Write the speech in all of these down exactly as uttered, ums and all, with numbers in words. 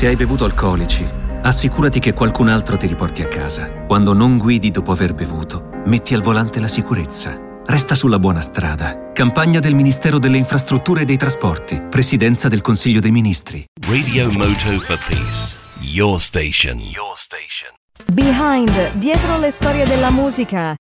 Se hai bevuto alcolici, assicurati che qualcun altro ti riporti a casa. Quando non guidi dopo aver bevuto, metti al volante la sicurezza. Resta sulla buona strada. Campagna del Ministero delle Infrastrutture e dei Trasporti. Presidenza del Consiglio dei Ministri. Radio Moto for Peace. Your station. Your station. Behind, dietro le storie della musica.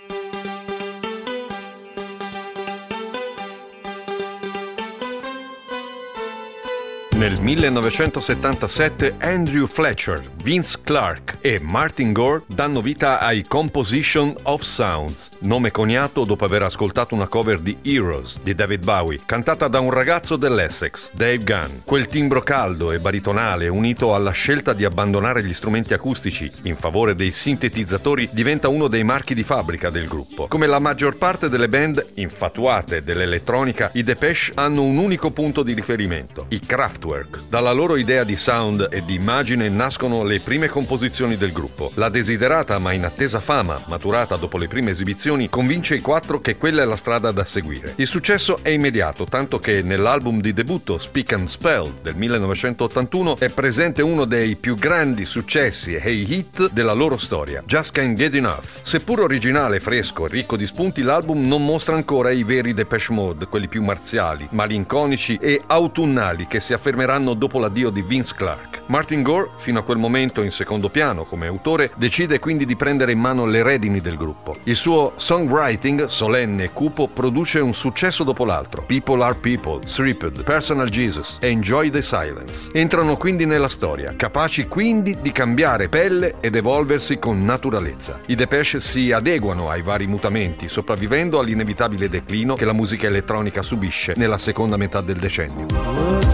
Nel millenovecentosettantasette Andrew Fletcher, Vince Clarke e Martin Gore danno vita ai Composition of Sound, nome coniato dopo aver ascoltato una cover di Heroes di David Bowie, cantata da un ragazzo dell'Essex, Dave Gunn. Quel timbro caldo e baritonale, unito alla scelta di abbandonare gli strumenti acustici in favore dei sintetizzatori, diventa uno dei marchi di fabbrica del gruppo. Come la maggior parte delle band infatuate dell'elettronica, i Depeche hanno un unico punto di riferimento: i Kraftwerk. Dalla loro idea di sound e di immagine nascono le prime composizioni del gruppo. La desiderata ma inattesa fama, maturata dopo le prime esibizioni, convince i quattro che quella è la strada da seguire. Il successo è immediato, tanto che nell'album di debutto Speak and Spell del millenovecentottantuno è presente uno dei più grandi successi e hit della loro storia, Just Can't Get Enough. Seppur originale, fresco e ricco di spunti, l'album non mostra ancora i veri Depeche Mode, quelli più marziali, malinconici e autunnali che si affermeranno dopo l'addio di Vince Clarke. Martin Gore, fino a quel momento in secondo piano come autore, decide quindi di prendere in mano le redini del gruppo. Il suo songwriting, solenne e cupo, produce un successo dopo l'altro. People Are People, Stripped, Personal Jesus e Enjoy the Silence. Entrano quindi nella storia, capaci quindi di cambiare pelle ed evolversi con naturalezza. I Depeche si adeguano ai vari mutamenti, sopravvivendo all'inevitabile declino che la musica elettronica subisce nella seconda metà del decennio.